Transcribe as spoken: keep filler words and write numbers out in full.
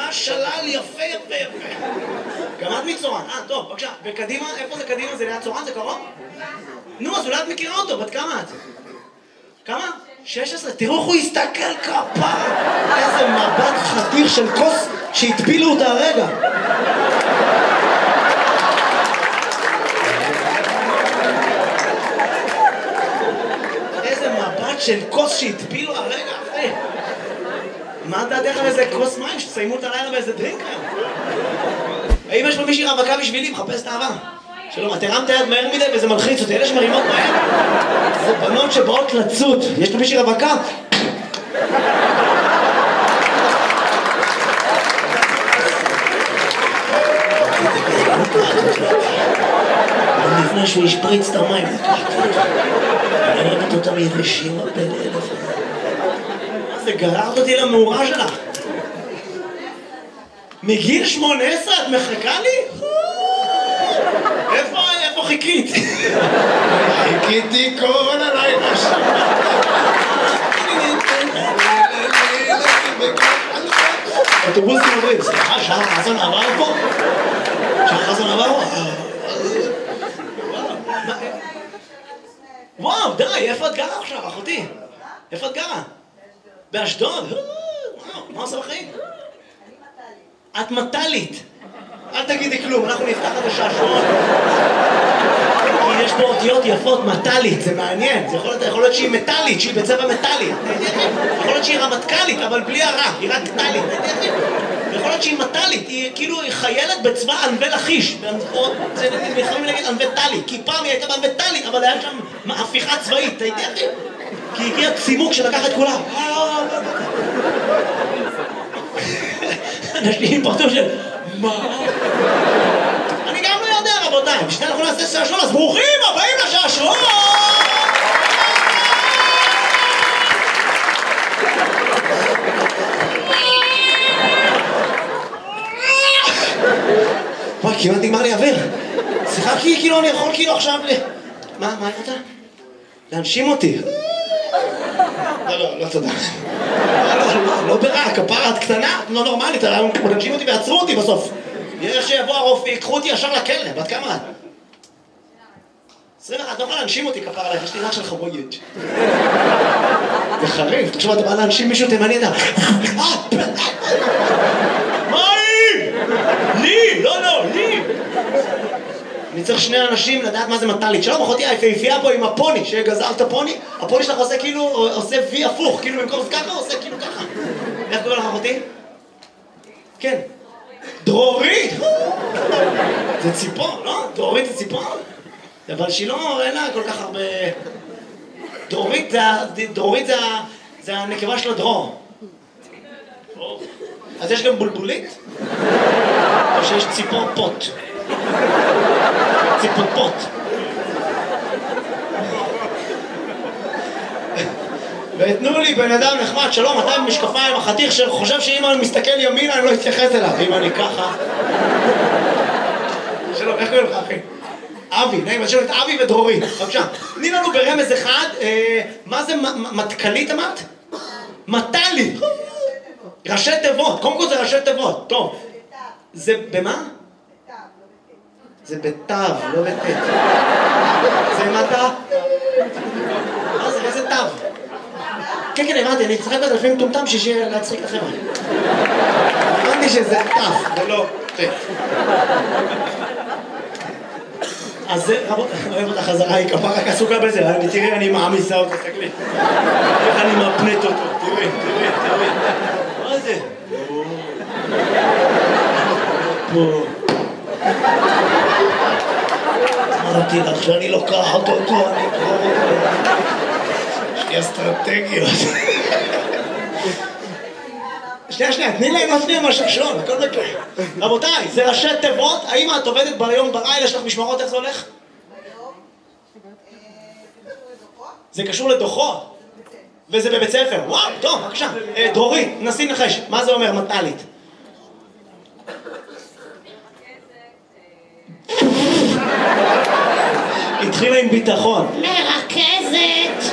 היה שלל יפה יפה יפה. גם את מצורן, אה, טוב, בבקשה. וקדימה, איפה זה קדימה? זה ליד צורן? זה קרוב? נו, אז אולי את מכירה אותו, בת כמה את? כמה? שש עשרה, תראו איך הוא הסתכל כפה. איזה מבט חתיך של כוס שהטפילו אותה הרגע. איזה מבט של כוס שהטפילו הרגע, אחי. מה דעתך על איזה כוס מים שתסיימו את הלילה באיזה דרינק היום? האם יש פה מישהי רווקה בשבילי? מחפש את האהבה. שלום, את הרמת יד מהר מדי וזה מלחיץ אותי, אלה שמרימות מהר זה בנות שבאות לצוד. יש פה מישהי רווקה? לפני שהוא ישפריץ את המים אני אוהבת אותם יבשים בין אלף. מה זה, גררת אותי למאורה שלך? מגיל שמונה עשרה את מחכה לי? איפה, איפה חיכית? חיכיתי כל הלילה שם. אוטובוסים עוברים, סליחה, שער חסון עבר פה? שער חסון עבר פה? וואו, די, איפה את גרה עכשיו, אחותי? איפה את גרה? באשדוד? וואו, מה עושה בחיים? את מטלית. אל תגידי כלום, אנחנו נפתח את השעשועון. כי יש פה אותיות יפות, מטלית, זה מעניין. זה יכול להיות, יכול להיות שהיא מטלית, שהיא בצבע מטלי. יכול להיות שהיא רמטכ"לית, אבל בלי הרע, היא רק טלית. יכול להיות שהיא מטלית, היא כאילו חיילת בצבא ענבי לכיש. זה יכולים להגיד ענבי טלי, כי פעם היא הייתה בענבי טלי, אבל היה שם הפיכה צבאית, הייתי אחי? כי הגיע צימוק שלקח את כולם. אנשים פרטו של... מה? אני גם לא יודע, רבותיי. בשביל אנחנו נעשה שעשועון, אז ברוכים הבאים לשעשועון! וואי, כמעט נגמר לי אוויר. שיחקתי כאילו, אני יכול כאילו עכשיו ל... מה, מה אתה? להנשים אותי. לא, לא, לא תודה. לא, לא, לא ברע, כפרה, את קטנה, לא נורמלית, להנשים אותי ועצרו אותי בסוף. יש שיבוא הרופא, יקחו אותי ישר לכלא, בת כמה את? עשרים ואחת, את לא יכולה להנשים אותי כפרה עליך, יש לי רך של חבויג'. זה חריף, תחשוב, אתה בא להנשים מישהו תימני, אתה... מה היא? לי, לא, לא, לי. אני צריך שני אנשים לדעת מה זה מטלית. שלום, אחותי, היפהפייה פה עם הפוני, שגזר את הפוני, הפוני שלך עושה כאילו, עושה וי הפוך, כאילו במקום זה ככה, עושה כאילו ככה. איך קורא לך, אחותי? כן. דרורית! זה ציפור, לא? דרורית זה ציפור? אבל שהיא לא, אין לה כל כך הרבה... דרורית זה, דרורית זה, זה הנקבה של הדרור. אז יש גם בולבולית? או שיש ציפור פוט? ציפור פוט. ותנו לי בן אדם נחמד, שלום, אתה עם משקפיים, החתיך שחושב שאם אני מסתכל ימינה אני לא אתייחס אליו, אם אני ככה. שלום, איך קוראים לך אחי? אבי, נעים, אז שלום את אבי ודרורית, בבקשה. תני לנו ברמז אחד, מה זה מטכ"לית אמרת? מטלי. ראשי תיבות, קודם כל זה ראשי תיבות, טוב. זה במה? זה בתו, לא בתת. זה מטה? מה זה, איזה תו? כן, כן, הבנתי, אני אצחק בזה לפעמים טומטם שישי להצחיק לכם. הבנתי שזה תו, ולא תת. אז זה, רבות, אוהב אותה חזרה, היא כפה רק עסוקה בזה, תראי, אני מעמיסה אותה, תסתכלי. איך אני מפנט אותו, תראי, תראי, תראי. מה זה? פה. אמרתי לך שאני לוקחת אותו, אני אקרור אותו. יש לי אסטרטגיות. שנייה, שנייה, תני להם להפניע מהשעשועון, הכל בקרה. רבותיי, זה ראשי תיבות, האם את עובדת ביום בלילה, יש לך משמרות, איך זה הולך? זה קשור לדוחות? וזה בבית ספר, וואו, טוב, בבקשה. דרורית, נסי נחש, מה זה אומר, מטלית? התחילה עם ביטחון. מרכזת.